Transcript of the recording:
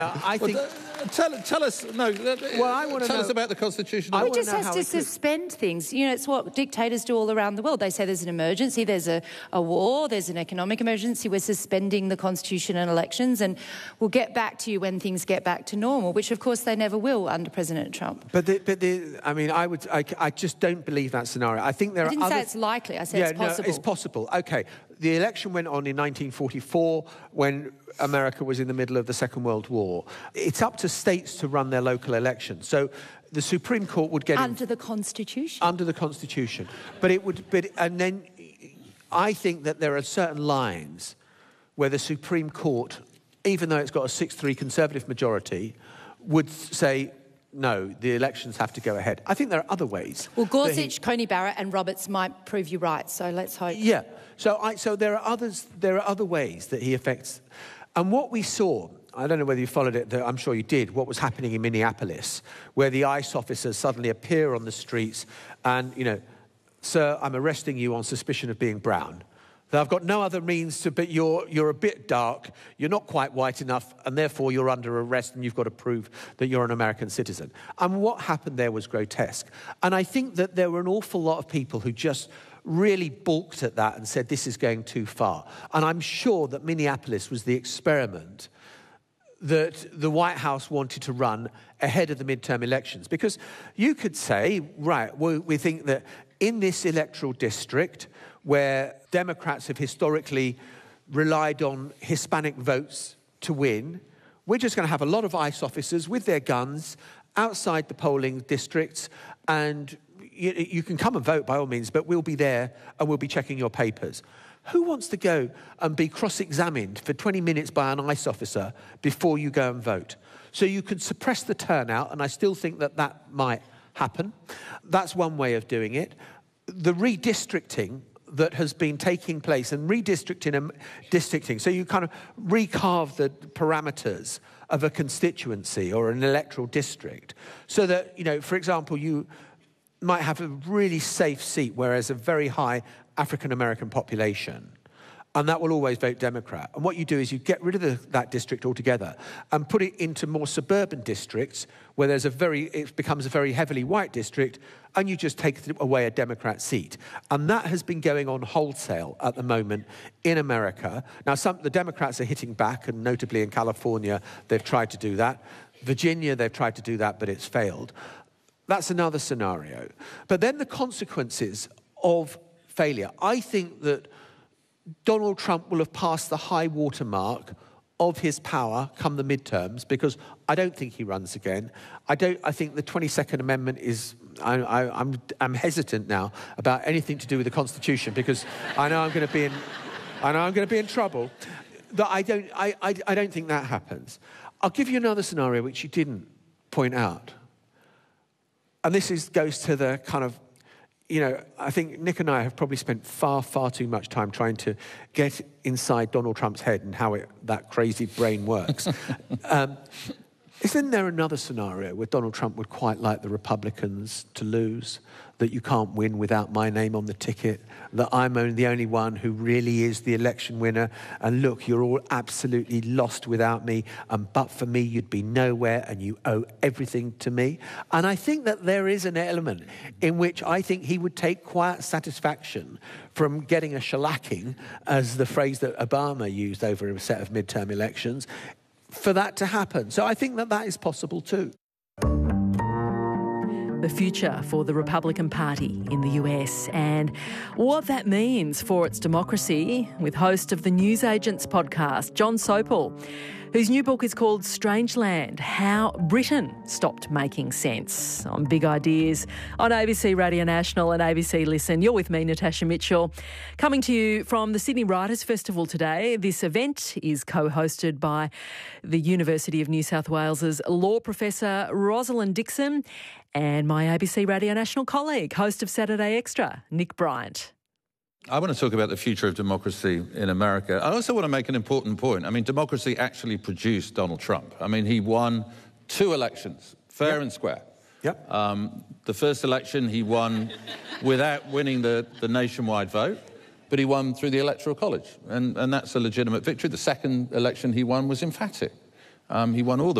I think... Tell us... No, well, I want to tell know... us about the Constitution. He just has to suspend things. You know, it's what dictators do all around the world. They say there's an emergency, there's a war, there's an economic emergency. We're suspending the Constitution and elections, and we'll get back to you when things get back to normal, which, of course, they never will under President Trump. I just don't believe that scenario. I think there are I didn't say it's likely. I said it's possible. No, it's possible. OK. The election went on in 1944 when America was in the middle of the Second World War. It's up to states to run their local elections. So the Supreme Court would get... Under the Constitution. Under the Constitution. And then I think that there are certain lines where the Supreme Court, even though it's got a 6-3 Conservative majority, would say... No, the elections have to go ahead. I think there are other ways. Well, Gorsuch, Coney Barrett and Roberts might prove you right, so let's hope. Yeah. So there are other ways that he affects... And what we saw, I don't know whether you followed it, I'm sure you did, what was happening in Minneapolis, where the ICE officers suddenly appear on the streets and, sir, I'm arresting you on suspicion of being brown. I've got no other means but you're a bit dark, you're not quite white enough, and therefore you're under arrest and you've got to prove that you're an American citizen. And what happened there was grotesque. And I think that there were an awful lot of people who just really balked at that and said this is going too far. And I'm sure that Minneapolis was the experiment that the White House wanted to run ahead of the midterm elections. Because you could say, right, we think that in this electoral district where Democrats have historically relied on Hispanic votes to win, we're just going to have a lot of ICE officers with their guns outside the polling districts, and you can come and vote by all means, but we'll be there and we'll be checking your papers. Who wants to go and be cross-examined for 20 minutes by an ICE officer before you go and vote? So you can suppress the turnout, and I still think that might happen. That's one way of doing it. The redistricting that has been taking place, and redistricting, so you kind of recarve the parameters of a constituency or an electoral district so that, for example, you might have a really safe seat where there's a very high African-American population, and that will always vote Democrat. And what you do is you get rid of that district altogether and put it into more suburban districts where it becomes a very heavily white district, and you just take away a Democrat seat. And that has been going on wholesale at the moment in America. Now, the Democrats are hitting back, and notably in California, they've tried to do that. Virginia, they've tried to do that, but it's failed. That's another scenario. But then the consequences of failure. I think that Donald Trump will have passed the high water mark of his power come the midterms, because I don't think he runs again. I think the 22nd Amendment is... I'm hesitant now about anything to do with the Constitution, because I know I'm going to be in trouble. That I don't think that happens. I'll give you another scenario which you didn't point out. And this goes to the kind of, I think Nick and I have probably spent far, far too much time trying to get inside Donald Trump's head and how that crazy brain works. Isn't there another scenario where Donald Trump would quite like the Republicans to lose, that you can't win without my name on the ticket, that I'm the only one who really is the election winner, and look, you're all absolutely lost without me, and but for me you'd be nowhere and you owe everything to me? And I think that there is an element in which I think he would take quiet satisfaction from getting a shellacking, as the phrase that Obama used over a set of midterm elections, for that to happen. So I think that is possible too. The future for the Republican Party in the US and what that means for its democracy, with host of the News Agents podcast, Jon Sopel, whose new book is called Strangeland: How Britain Stopped Making Sense, on Big Ideas on ABC Radio National and ABC Listen. You're with me, Natasha Mitchell, coming to you from the Sydney Writers' Festival today. This event is co-hosted by the University of New South Wales's law professor Rosalind Dixon and my ABC Radio National colleague, host of Saturday Extra, Nick Bryant. I want to talk about the future of democracy in America. I also want to make an important point. I mean, democracy actually produced Donald Trump. I mean, he won 2 elections, fair and square. Yep. The first election he won without winning the nationwide vote, but he won through the Electoral College, and that's a legitimate victory. The second election he won was emphatic. He won all the